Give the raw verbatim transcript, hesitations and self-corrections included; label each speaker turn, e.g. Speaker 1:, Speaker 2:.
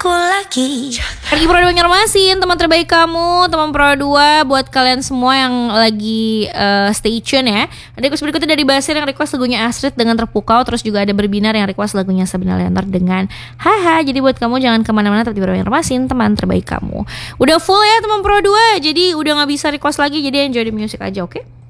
Speaker 1: aku lagi.
Speaker 2: Lagi Pro dua nyermasin teman terbaik kamu, teman Pro dua buat kalian semua yang lagi uh, stay tune ya. Ada request berikutnya dari Basir yang request lagunya Astrid dengan Terpukau. Terus juga ada Berbinar yang request lagunya Sabrina Leonard dengan Haha. Jadi buat kamu jangan kemana-mana, tetap di Pro dua nyermasin teman terbaik kamu. Udah full ya teman Pro dua, jadi udah gak bisa request lagi. Jadi enjoy the music aja, oke? Okay?